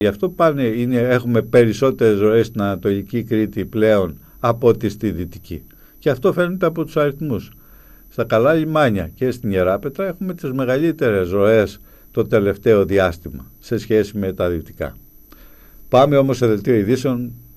Γι' αυτό έχουμε περισσότερες ροές στην Ανατολική Κρήτη πλέον από ότι στη Δυτική. Και αυτό φαίνεται από τους αριθμούς. Στα καλά λιμάνια και στην Ιεράπετρα έχουμε τις μεγαλύτερες ροές το τελευταίο διάστημα σε σχέση με τα δυτικά. Πάμε όμως σε δελτίο ειδήσεων